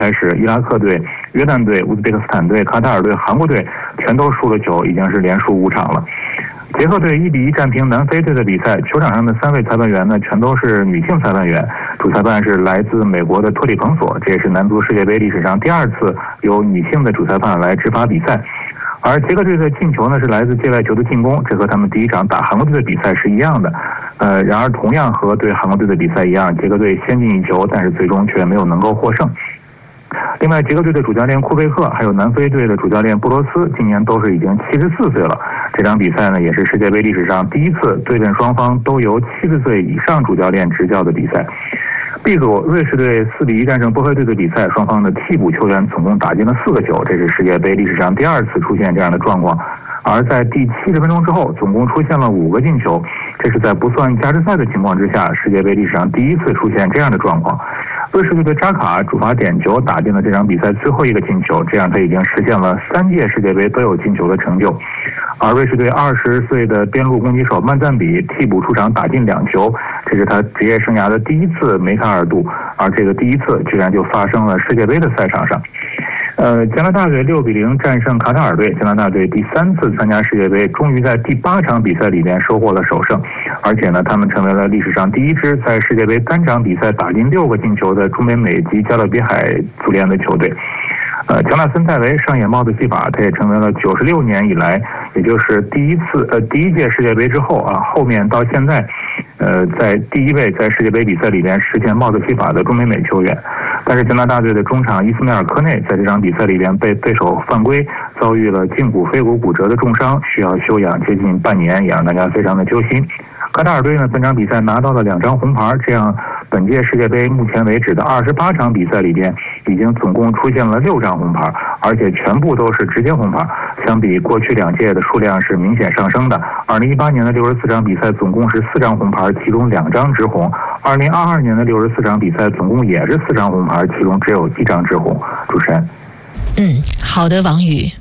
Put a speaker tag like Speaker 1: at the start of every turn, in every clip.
Speaker 1: 开始，伊拉克队、约旦队、乌兹别克斯坦队、卡塔尔队、韩国队全都输了球，已经是连输5场了。捷克队1-1战平南非队的比赛，球场上的3位裁判员呢，全都是女性裁判员，主裁判是来自美国的托里彭索，这也是男足世界杯历史上第2次由女性的主裁判来执法比赛。而捷克队的进球呢，是来自界外球的进攻，这和他们第1场打韩国队的比赛是一样的。然而同样和对韩国队的比赛一样，捷克队先进1球，但是最终却没有能够获胜。另外，捷克队的主教练库贝克，还有南非队的主教练布罗斯，今年都是已经74岁了。这场比赛呢，也是世界杯历史上第1次对阵双方都由70岁以上主教练执教的比赛。B 组，瑞士队4-1战胜波黑队的比赛，双方的替补球员总共打进了4个球，这是世界杯历史上第2次出现这样的状况。而在第70分钟之后，总共出现了5个进球，这是在不算加时赛的情况之下，世界杯历史上第1次出现这样的状况。瑞士队的扎卡主罚点球打进了这场比赛最后1个进球，这样他已经实现了3届世界杯都有进球的成就。而瑞士队20岁的边路攻击手曼赞比替补出场打进2球，这是他职业生涯的第1次梅开2度，而这个第1次居然就发生了世界杯的赛场上。加拿大队6-0战胜卡塔尔队，加拿大队第3次参加世界杯，终于在第8场比赛里边收获了首胜，而且呢，他们成为了历史上第1支在世界杯单场比赛打进6个进球的中美美及加勒比海足联的球队。乔纳森·戴维上演帽子戏法，他也成为了96年以来，也就是第一届世界杯之后啊，后面到现在，在第1位在世界杯比赛里边实现帽子戏法的中美美球员。但是加拿大队的中场伊斯梅尔·科内在这场比赛里边被对手犯规，遭遇了胫骨腓骨骨折的重伤，需要休养接近半年，也让大家非常的揪心。卡塔尔队呢，本场比赛拿到了2张红牌，这样本届世界杯目前为止的28场比赛里边，已经总共出现了6张红牌，而且全部都是直接红牌，相比过去2届的数量是明显上升的。2018年的64场比赛总共是4张红牌，其中2张直红；2022年的64场比赛总共也是4张红牌，其中只有1张直红。主持人，
Speaker 2: 好的，王宇。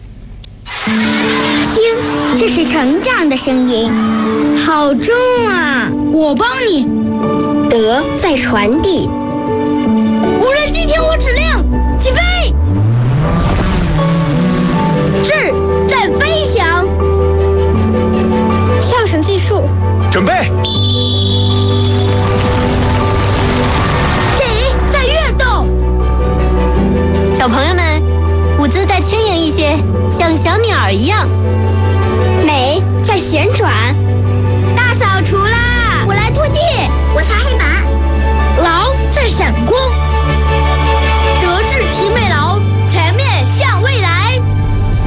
Speaker 3: 听，这是成长的声音，好重啊！
Speaker 4: 我帮你。
Speaker 3: 德在传递。
Speaker 4: 无人机听我指令，起飞！智在飞翔。
Speaker 3: 跳绳技术，
Speaker 5: 准备。
Speaker 4: 己在跃动。
Speaker 6: 小朋友们，舞姿再轻盈一些，像小鸟一样。
Speaker 3: 美在旋转。
Speaker 4: 大扫除啦！
Speaker 3: 我来拖地，
Speaker 4: 我擦黑板。
Speaker 3: 狼在闪光。